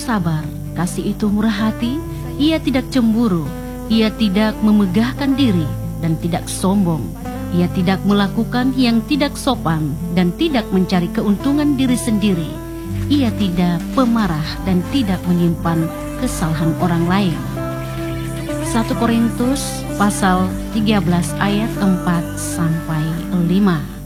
sabar, kasih itu murah hati, ia tidak cemburu, ia tidak memegahkan diri dan tidak sombong. Ia tidak melakukan yang tidak sopan dan tidak mencari keuntungan diri sendiri. Ia tidak pemarah dan tidak menyimpan kesalahan orang lain. 1 Korintus pasal 13 ayat 4-5.